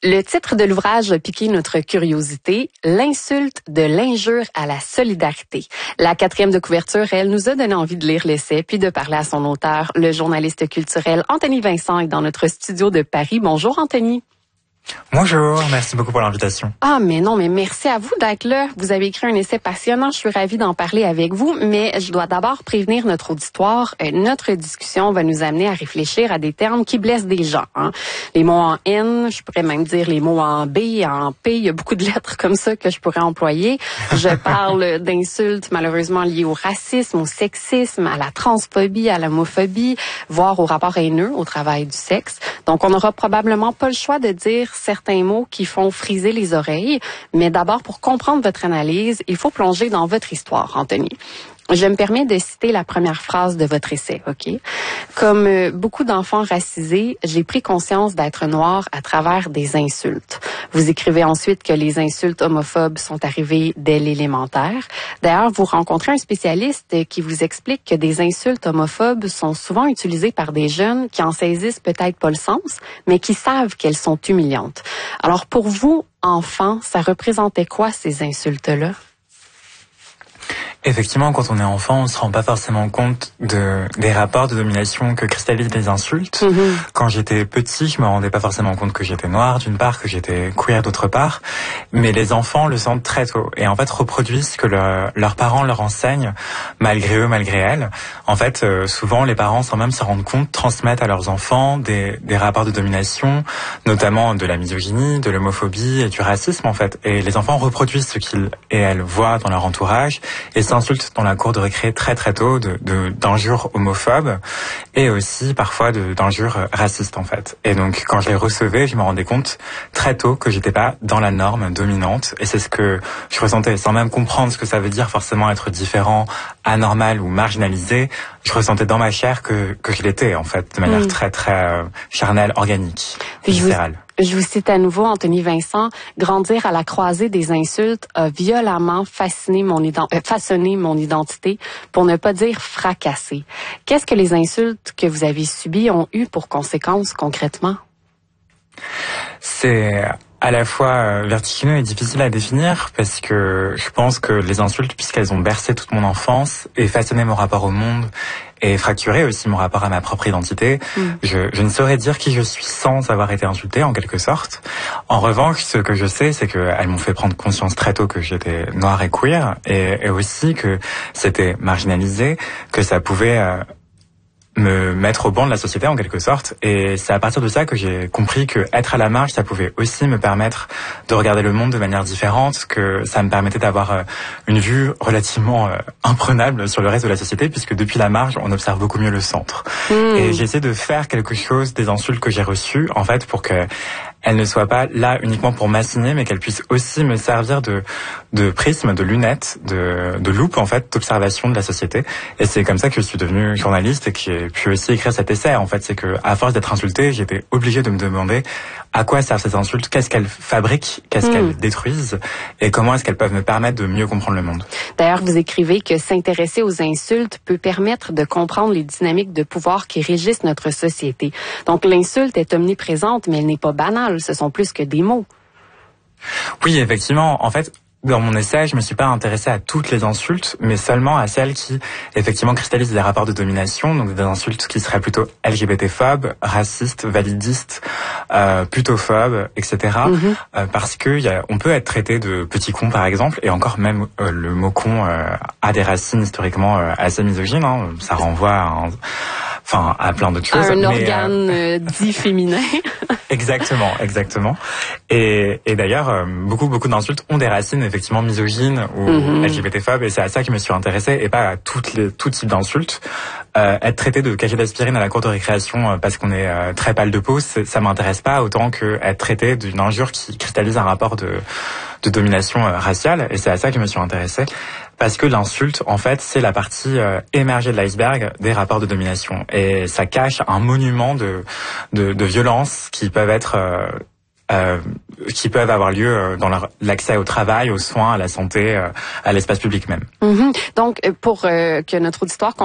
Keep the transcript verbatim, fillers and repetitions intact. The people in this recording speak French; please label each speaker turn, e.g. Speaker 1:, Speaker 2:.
Speaker 1: Le titre de l'ouvrage a piqué notre curiosité, l'insulte de l'injure à la solidarité. La quatrième de couverture, elle nous a donné envie de lire l'essai puis de parler à son auteur. Le journaliste culturel Anthony Vincent est dans notre studio de Paris. Bonjour Anthony.
Speaker 2: Bonjour, merci beaucoup pour l'invitation.
Speaker 1: Ah, mais non, mais merci à vous d'être là. Vous avez écrit un essai passionnant, je suis ravie d'en parler avec vous, mais je dois d'abord prévenir notre auditoire. Euh, notre discussion va nous amener à réfléchir à des termes qui blessent des gens. Hein. Les mots en N, je pourrais même dire les mots en B, en P, il y a beaucoup de lettres comme ça que je pourrais employer. Je parle d'insultes malheureusement liées au racisme, au sexisme, à la transphobie, à l'homophobie, voire au rapport haineux au travail du sexe. Donc, on n'aura probablement pas le choix de dire certains mots qui font friser les oreilles. Mais d'abord, pour comprendre votre analyse, il faut plonger dans votre histoire, Anthony. Je me permets de citer la première phrase de votre essai, OK? Comme euh, beaucoup d'enfants racisés, j'ai pris conscience d'être noir à travers des insultes. Vous écrivez ensuite que les insultes homophobes sont arrivées dès l'élémentaire. D'ailleurs, vous rencontrez un spécialiste qui vous explique que des insultes homophobes sont souvent utilisées par des jeunes qui en saisissent peut-être pas le sens, mais qui savent qu'elles sont humiliantes. Alors, pour vous, enfants, ça représentait quoi ces insultes-là?
Speaker 2: Effectivement, quand on est enfant, on se rend pas forcément compte de des rapports de domination que cristallisent les insultes. Mm-hmm. Quand j'étais petit, je me rendais pas forcément compte que j'étais noir, d'une part, que j'étais queer, d'autre part. Mais les enfants le sentent très tôt et en fait reproduisent ce que le, leurs parents leur enseignent, malgré eux, malgré elles. En fait, euh, souvent, les parents, sans même se rendre compte, transmettent à leurs enfants des, des rapports de domination, notamment de la misogynie, de l'homophobie et du racisme, en fait. Et les enfants reproduisent ce qu'ils et elles voient dans leur entourage et s'insultent dans la cour de récré très très tôt de, de d'injures homophobes et aussi parfois de d'injures racistes en fait. Et donc quand je les recevais, je me rendais compte très tôt que j'étais pas dans la norme dominante et c'est ce que je ressentais sans même comprendre ce que ça veut dire forcément être différent, anormal ou marginalisé. Je ressentais dans ma chair que que je l'étais en fait de manière mmh. très très euh, charnelle, organique, viscérale.
Speaker 1: Je vous cite à nouveau, Anthony Vincent, « Grandir à la croisée des insultes a violemment fasciné mon ident- euh, façonné mon identité, pour ne pas dire fracassé. » Qu'est-ce que les insultes que vous avez subies ont eu pour conséquences concrètement?
Speaker 2: C'est à la fois vertigineux et difficile à définir parce que je pense que les insultes, puisqu'elles ont bercé toute mon enfance et façonné mon rapport au monde et fracturé aussi mon rapport à ma propre identité, mmh. je, je ne saurais dire qui je suis sans avoir été insulté en quelque sorte. En revanche, ce que je sais, c'est qu'elles m'ont fait prendre conscience très tôt que j'étais noir et queer et, et aussi que c'était marginalisé, que ça pouvait euh, me mettre au banc de la société en quelque sorte, et c'est à partir de ça que j'ai compris que être à la marge, ça pouvait aussi me permettre de regarder le monde de manière différente, que ça me permettait d'avoir une vue relativement imprenable sur le reste de la société, puisque depuis la marge, on observe beaucoup mieux le centre. Mmh. Et j'ai essayé de faire quelque chose des insultes que j'ai reçues, en fait, pour que elles ne soient pas là uniquement pour m'assigner, mais qu'elles puissent aussi me servir de de prisme, de lunettes, de de loupe en fait, d'observation de la société. Et c'est comme ça que je suis devenu journaliste et que j'ai pu aussi écrire cet essai. En fait, c'est que à force d'être insulté, j'étais obligé de me demander à quoi servent ces insultes, qu'est-ce qu'elles fabriquent, qu'est-ce mmh. qu'elles détruisent, et comment est-ce qu'elles peuvent me permettre de mieux comprendre le monde.
Speaker 1: D'ailleurs, vous écrivez que s'intéresser aux insultes peut permettre de comprendre les dynamiques de pouvoir qui régissent notre société. Donc, l'insulte est omniprésente, mais elle n'est pas banale. Ce sont plus que des mots.
Speaker 2: Oui, effectivement. En fait, dans mon essai, je me suis pas intéressé à toutes les insultes, mais seulement à celles qui, effectivement, cristallisent des rapports de domination, donc des insultes qui seraient plutôt L G B T-phobes, racistes, validistes, euh, putophobes, et cetera. Mm-hmm. Euh, parce que y a, on peut être traité de petit con, par exemple, et encore même euh, le mot con euh, a des racines historiquement euh, assez misogynes. Hein, ça renvoie à un, enfin à plein d'autres choses.
Speaker 1: Un
Speaker 2: mais,
Speaker 1: organe euh, dit féminin.
Speaker 2: Exactement, exactement. Et, et d'ailleurs, euh, beaucoup, beaucoup d'insultes ont des racines effectivement misogynes ou mm-hmm. L G B T-phobes, et c'est à ça que je me suis intéressé, et pas à toutes les, tout type d'insultes. Euh, être traité de cachet d'aspirine à la cour de récréation euh, parce qu'on est euh, très pâle de peau, ça m'intéresse pas autant que être traité d'une injure qui cristallise un rapport de, de domination euh, raciale, et c'est à ça que je me suis intéressé. Parce que l'insulte, en fait, c'est la partie euh, émergée de l'iceberg des rapports de domination. Et ça cache un monument de, de, de violences qui peuvent être... Euh, euh, qui peuvent avoir lieu dans leur, l'accès au travail, aux soins, à la santé, euh, à l'espace public même.
Speaker 1: Mm-hmm. Donc, pour euh, que notre auditoire